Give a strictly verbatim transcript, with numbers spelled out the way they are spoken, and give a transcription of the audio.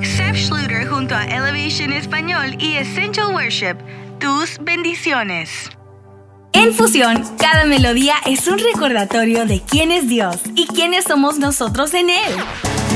Seth Schluter junto a Elevation Español y Essential Worship. Tus bendiciones. En Fusión, cada melodía es un recordatorio de quién es Dios y quiénes somos nosotros en Él.